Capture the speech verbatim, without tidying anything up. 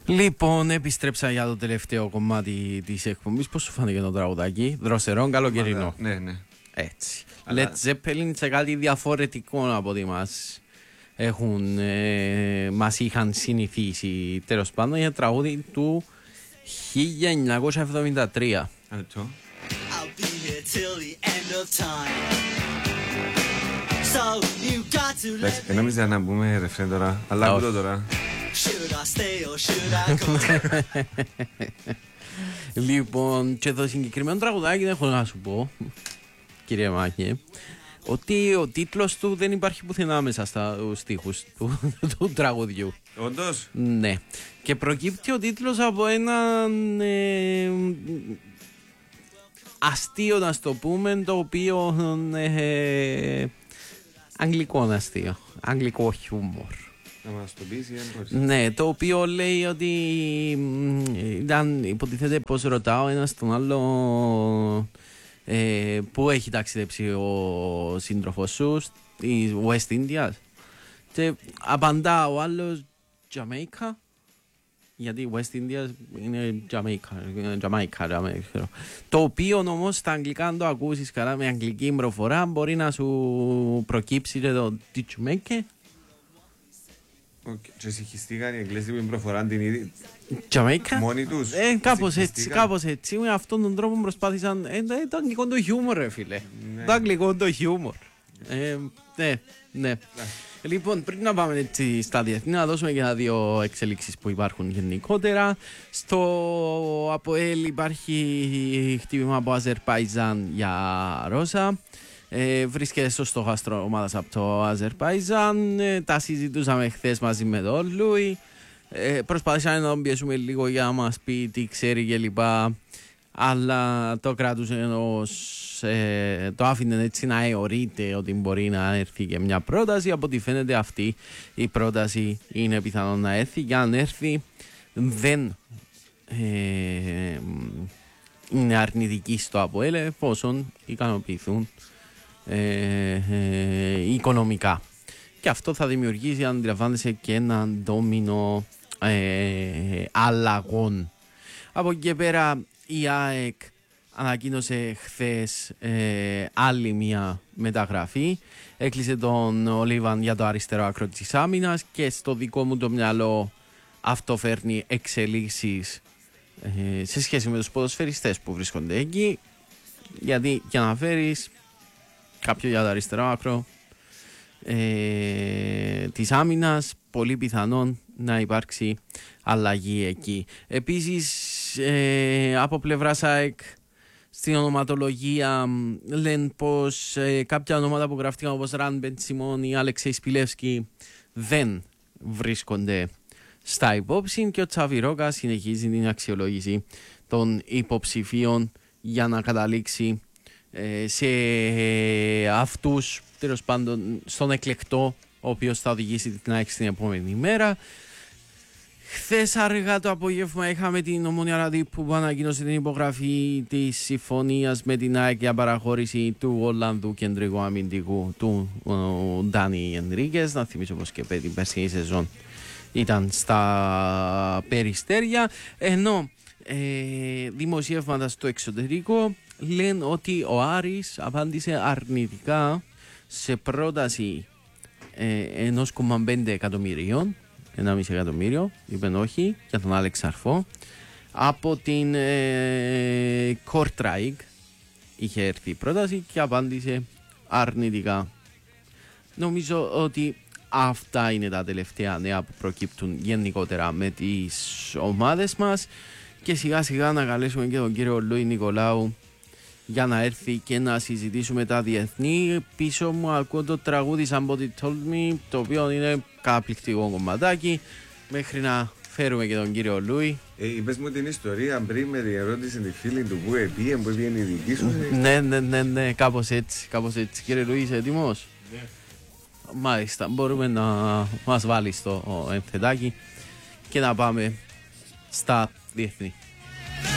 Λοιπόν, επιστρέψα για το τελευταίο κομμάτι της εκπομπής. Πώς σου φάνηκε το τραγουδάκι? Δροσερό, καλοκαιρινό. Ναι, ναι. Έτσι. Αλλά... Led Zeppelin σε κάτι διαφορετικό από ό,τι μας έχουν, ε, μας είχαν συνηθίσει. Τέλος πάντων, για τραγούδι του χίλια εννιακόσια εβδομήντα τρία. Αυτό. Εντάξει, νόμιζα να μπούμε ρεφρέν τώρα, αλλά ακούω τώρα. Λοιπόν, και το συγκεκριμένο τραγουδάκι δεν έχω να σου πω, κύριε Μάκη, ότι ο τίτλος του δεν υπάρχει πουθενά μέσα στους στίχους του, του τραγουδιού. Όντως? Ναι. Και προκύπτει ο τίτλος από έναν ε, αστείο, να το πούμε, το οποίο ε, αγγλικό αστείο, αγγλικό χιούμορ. Να μας το πεις ή αν μπορείς? Ναι, το οποίο λέει ότι ήταν, υποτίθεται πως ρωτάω ένας τον άλλο ε, πού έχει ταξιδέψει ο σύντροφος σου, στη West Indies, και απαντά ο άλλος Jamaica, γιατί West Indies είναι Jamaica, Jamaica, Jamaica. Το οποίο όμως στα αγγλικά, αν το ακούσεις καλά με αγγλική προφορά, μπορεί να σου προκύψει και το Did you make it? Okay. Και συγχυστήκαν οι Εγγλέζοι που προφοράν την ίδια Τζαμαϊκά. μόνοι τους. Ε, κάπως έτσι, κάπως έτσι. Με αυτόν τον τρόπο προσπάθησαν. Ε, το αγγλικό το χιούμορ, ρε φίλε. Ναι. Το αγγλικό το χιούμορ. Ε, ναι, ναι. Ναι. Λοιπόν, πριν να πάμε έτσι στα διεθνή, να δώσουμε και τα δύο εξελίξεις που υπάρχουν γενικότερα. Στο ΑΠΟΕΛ υπάρχει χτύπημα από Αζερπαϊτζάν για Ρώσα. Ε, βρίσκεται στο στόχαστρο ομάδας από το Αζερπαϊτζάν. Ε, τα συζητούσαμε χθες μαζί με τον Λούι. Ε, προσπαθήσαμε να τον πιέσουμε λίγο για να μας πει τι ξέρει και λοιπά, αλλά το κράτουσε ως, ε, το άφηνε έτσι να αιωρείται ότι μπορεί να έρθει και μια πρόταση. Από ό,τι φαίνεται αυτή η πρόταση είναι πιθανό να έρθει, και αν έρθει δεν ε, είναι αρνητική στο ΑΠΟΕΛ, εφόσον ικανοποιηθούν Ε, ε, οικονομικά, και αυτό θα δημιουργήσει, αν αντιλαμβάνεσαι, και έναν ντόμινο ε, αλλαγών. Από εκεί και πέρα η ΑΕΚ ανακοίνωσε χθες ε, άλλη μια μεταγραφή. Έκλεισε τον Ολίβαν για το αριστερό άκρο της άμυνας, και στο δικό μου το μυαλό αυτό φέρνει εξελίξεις ε, σε σχέση με τους ποδοσφαιριστές που βρίσκονται εκεί, γιατί για να φέρεις κάποιο για το αριστερό άκρο ε, της άμυνας, πολύ πιθανόν να υπάρξει αλλαγή εκεί. Επίσης ε, από πλευράς ΑΕΚ στην ονοματολογία λένε πως ε, κάποια ονόματα που γραφτήκαν, όπως Ραν Μπεντσιμόν ή Αλεξέη Σπιλεύσκι, δεν βρίσκονται στα υπόψη, και ο Τσάβι Ρόκα συνεχίζει την αξιολόγηση των υποψηφίων για να καταλήξει σε αυτούς, τέλος πάντων στον εκλεκτό, ο οποίος θα οδηγήσει την ΑΕΚ στην επόμενη μέρα. Χθες αργά το απόγευμα είχαμε την Ομόνοια Ραδίππου που ανακοίνωσε την υπογραφή της συμφωνίας με την ΑΕΚ για παραχώρηση του Ολλανδού κεντρικού αμυντικού, του Ντάνι Ενρίκες. Να θυμίσω πως και την περσινή σεζόν ήταν στα Περιστέρια, ενώ ε, δημοσιεύματα στο εξωτερικό λένε ότι ο Άρης απάντησε αρνητικά σε πρόταση ε, ένα κόμμα πέντε εκατομμυρίων, ένα κόμμα πέντε εκατομμύριο, είπε όχι, για τον Άλεξ Αρφό, από την ε, Κορτράικ. Είχε έρθει η πρόταση και απάντησε αρνητικά. Νομίζω ότι αυτά είναι τα τελευταία νέα που προκύπτουν γενικότερα με τις ομάδες μας, και σιγά σιγά να καλέσουμε και τον κύριο Λούι Νικολάου για να έρθει και να συζητήσουμε τα διεθνή. Πίσω μου ακούω το τραγούδι Somebody Told Me, το οποίο είναι καταπληκτικό κομματάκι, μέχρι να φέρουμε και τον κύριο Λούι. Ε, είπες μου την ιστορία πριν με την ερώτηση τη φίλη του που επήγε, που έπιε η δική σου. Ναι, ναι, ναι, ναι, κάπως έτσι, κάπως έτσι. Κύριε Λούι, είσαι έτοιμος? Ναι. Μάλιστα, μπορούμε να μας βάλεις το ενθετάκι και να πάμε στα διεθνή.